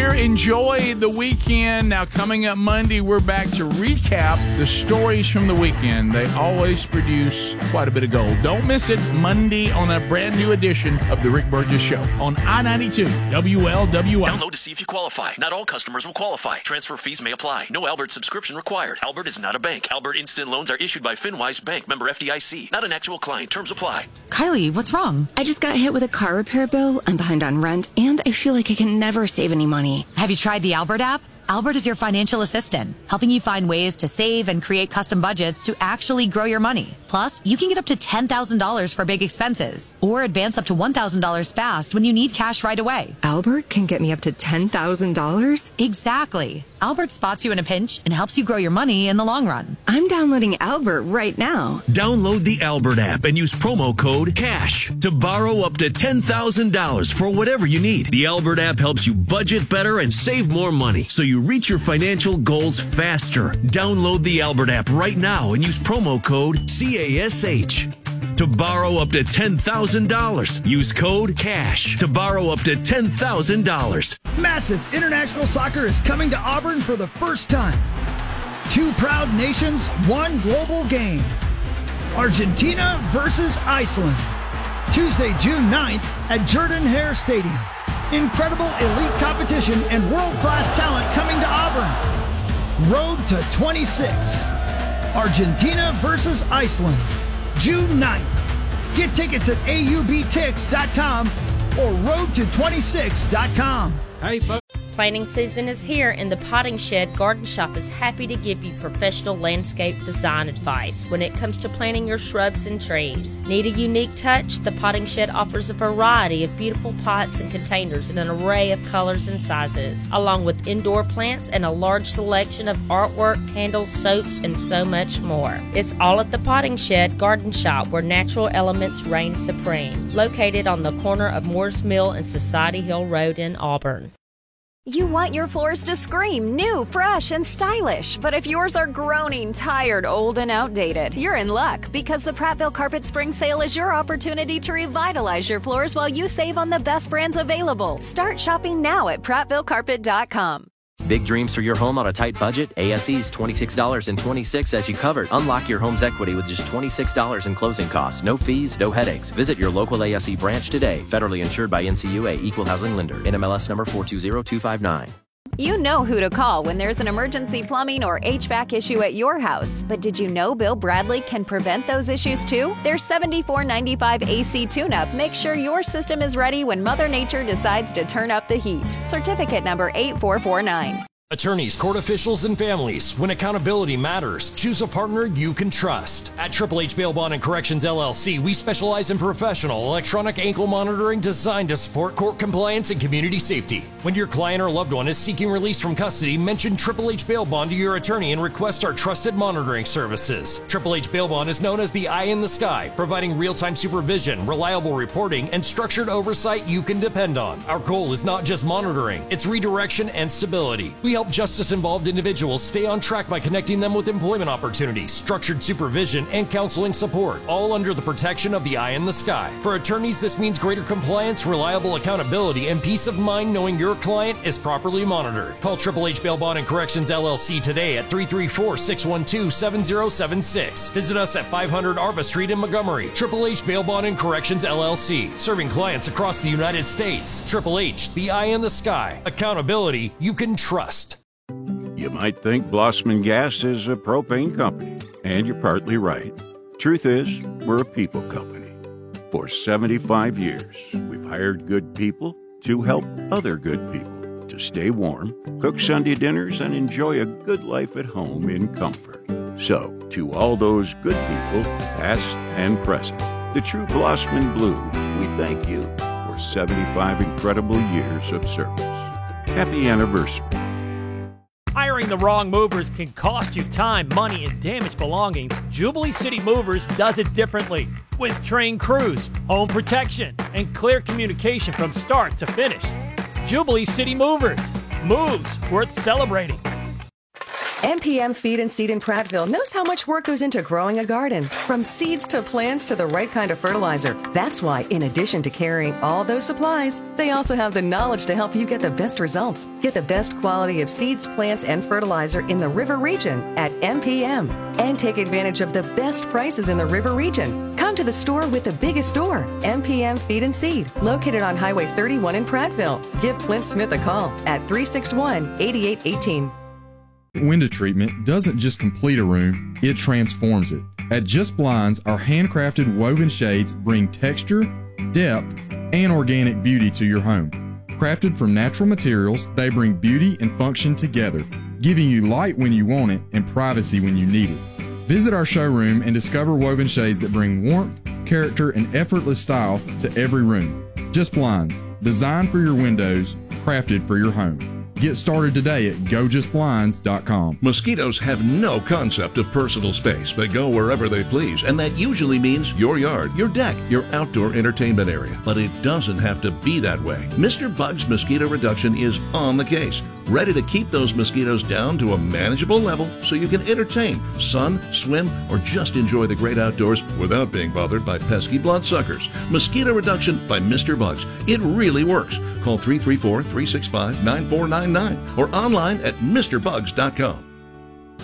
here. Enjoy the weekend. Now, coming up Monday, we're back to recap the stories from the weekend. They always produce quite a bit of gold. Don't miss it Monday on a brand new edition of the Rick Burgess Show on I-92 WLWI. Download to see if you qualify. Not all customers will qualify. Transfer fees may apply. No Albert subscription required. Albert is not a bank. Albert Instant Loans are issued by FinWise Bank, member FDIC. Not an actual client. Terms apply. Kylie, what's wrong? I just got hit with a car repair bill. I'm behind on rent, and I feel like I can never save any money. Have you tried the Albert app? Albert is your financial assistant, helping you find ways to save and create custom budgets to actually grow your money. Plus, you can get up to $10,000 for big expenses or advance up to $1,000 fast when you need cash right away. Albert can get me up to $10,000? Exactly. Albert spots you in a pinch and helps you grow your money in the long run. I'm downloading Albert right now. Download the Albert app and use promo code CASH to borrow up to $10,000 for whatever you need. The Albert app helps you budget better and save more money so you reach your financial goals faster. Download the Albert app right now and use promo code CASH to borrow up to $10,000. Use code CASH to borrow up to $10,000. Massive international soccer is coming to Auburn for the first time. Two proud nations, one global game. Argentina versus Iceland. Tuesday, June 9th at Jordan-Hare Stadium. Incredible elite competition and world-class talent coming to Auburn. Road to 26. Argentina versus Iceland. June 9th. Get tickets at aubtix.com or roadto26.com. Hey, folks. Planting season is here, and the Potting Shed Garden Shop is happy to give you professional landscape design advice when it comes to planting your shrubs and trees. Need a unique touch? The Potting Shed offers a variety of beautiful pots and containers in an array of colors and sizes, along with indoor plants and a large selection of artwork, candles, soaps, and so much more. It's all at the Potting Shed Garden Shop, where natural elements reign supreme, located on the corner of Moores Mill and Society Hill Road in Auburn. You want your floors to scream new, fresh, and stylish. But if yours are groaning, tired, old, and outdated, you're in luck, because the Prattville Carpet Spring Sale is your opportunity to revitalize your floors while you save on the best brands available. Start shopping now at PrattvilleCarpet.com. Big dreams for your home on a tight budget? ASE's $26.26 as you covered. Unlock your home's equity with just $26 in closing costs. No fees, no headaches. Visit your local ASE branch today. Federally insured by NCUA, Equal Housing Lender. NMLS number 420259. You know who to call when there's an emergency plumbing or HVAC issue at your house. But did you know Bill Bradley can prevent those issues too? Their $74.95 AC tune-up makes sure your system is ready when Mother Nature decides to turn up the heat. Certificate number 8449. Attorneys, court officials, and families, when accountability matters, choose a partner you can trust. At Triple H Bail Bond and Corrections LLC, we specialize in professional electronic ankle monitoring designed to support court compliance and community safety. When your client or loved one is seeking release from custody, mention Triple H Bail Bond to your attorney and request our trusted monitoring services. Triple H Bail Bond is known as the eye in the sky, providing real-time supervision, reliable reporting, and structured oversight you can depend on. Our goal is not just monitoring, it's redirection and stability. We help justice-involved individuals stay on track by connecting them with employment opportunities, structured supervision, and counseling support, all under the protection of the eye in the sky. For attorneys, this means greater compliance, reliable accountability, and peace of mind knowing your client is properly monitored. Call Triple H Bail Bond and Corrections LLC today at 334-612-7076. Visit us at 500 Arva Street in Montgomery. Triple H Bail Bond and Corrections LLC, serving clients across the United States. Triple H, the eye in the sky. Accountability you can trust. You might think Blossman Gas is a propane company, and you're partly right. Truth is, we're a people company. For 75 years, we've hired good people to help other good people to stay warm, cook Sunday dinners, and enjoy a good life at home in comfort. So, to all those good people, past and present, the true Blossman Blue, we thank you for 75 incredible years of service. Happy anniversary. Hiring the wrong movers can cost you time, money, and damage belongings. Jubilee City Movers does it differently. With trained crews, home protection, and clear communication from start to finish. Jubilee City Movers. Moves worth celebrating. MPM Feed and Seed in Prattville knows how much work goes into growing a garden, from seeds to plants to the right kind of fertilizer. That's why, in addition to carrying all those supplies, they also have the knowledge to help you get the best results. Get the best quality of seeds, plants, and fertilizer in the River Region at MPM. And take advantage of the best prices in the River Region. Come to the store with the biggest store, MPM Feed and Seed, located on Highway 31 in Prattville. Give Clint Smith a call at 361-8818. Window treatment doesn't just complete a room, it transforms it. At Just Blinds, our handcrafted woven shades bring texture, depth, and organic beauty to your home. Crafted from natural materials, they bring beauty and function together, giving you light when you want it and privacy when you need it. Visit our showroom and discover woven shades that bring warmth, character, and effortless style to every room. Just Blinds, designed for your windows, crafted for your home. Get started today at gojustblinds.com. Mosquitoes have no concept of personal space. They go wherever they please, and that usually means your yard, your deck, your outdoor entertainment area. But it doesn't have to be that way. Mr. Bug's Mosquito Reduction is on the case, ready to keep those mosquitoes down to a manageable level so you can entertain, sun, swim, or just enjoy the great outdoors without being bothered by pesky bloodsuckers. Mosquito Reduction by Mr. Bugs. It really works. Call 334-365-9499 or online at MrBugs.com.